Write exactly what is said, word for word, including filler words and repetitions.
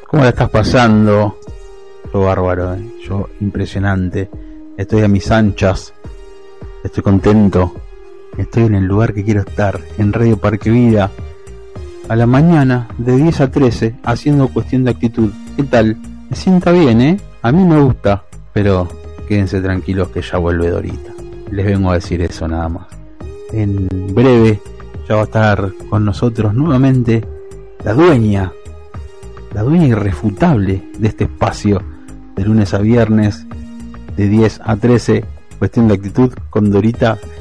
¿Cómo la estás pasando? Yo bárbaro, ¿eh? Yo impresionante. Estoy a mis anchas. Estoy contento. Estoy en el lugar que quiero estar, en Radio Parque Vida. A la mañana, de diez a trece, haciendo Cuestión de Actitud. ¿Qué tal? Me sienta bien, ¿eh? A mí me gusta. Pero quédense tranquilos que ya vuelve Dorita. Les vengo a decir eso nada más. En breve ya va a estar con nosotros nuevamente la dueña, la dueña irrefutable de este espacio, de lunes a viernes, de diez a trece, Cuestión de Actitud con Dorita